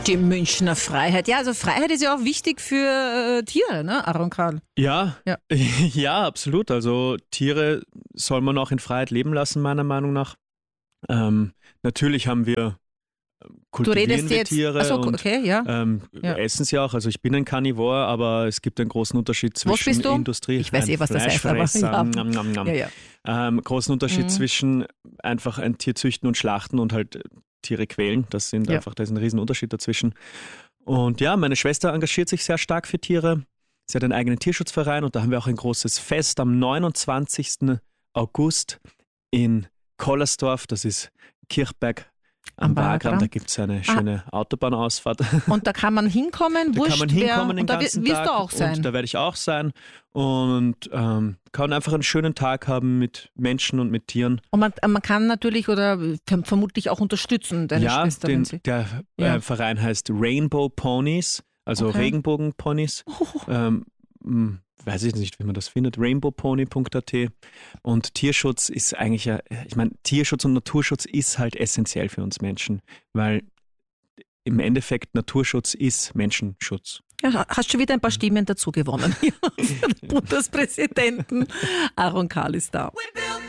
Die Münchner Freiheit. Ja, also Freiheit ist ja auch wichtig für Tiere, ne, Aaron Karl? Ja, ja, absolut. Also Tiere soll man auch in Freiheit leben lassen, meiner Meinung nach. Natürlich haben wir kultivierende Tiere und essen sie auch. Also ich bin ein Carnivore, aber es gibt einen großen Unterschied zwischen was bist du? Industrie. Ich weiß was das heißt, aber großen Unterschied zwischen einfach ein Tier züchten und schlachten und halt Tiere quälen. Da ist ein riesen Unterschied dazwischen. Und ja, meine Schwester engagiert sich sehr stark für Tiere. Sie hat einen eigenen Tierschutzverein und da haben wir auch ein großes Fest am 29. August in Kollersdorf. Das ist Kirchberg am Wagram. Da gibt es eine schöne Autobahnausfahrt. Und da kann man hinkommen, da kann man hinkommen den ganzen wirst Tag. Du auch sein. Und da werde ich auch sein und kann einfach einen schönen Tag haben mit Menschen und mit Tieren. Und man kann natürlich oder vermutlich auch unterstützen, deine Schwester. Der Verein heißt Rainbow Ponies, also Regenbogenponys. Weiß ich nicht, wie man das findet, rainbowpony.at. Und Tierschutz ist eigentlich Tierschutz und Naturschutz ist halt essentiell für uns Menschen, weil im Endeffekt Naturschutz ist Menschenschutz. Ja, hast schon wieder ein paar Stimmen dazu gewonnen. Für den Bundespräsidenten Aaron Karl ist da.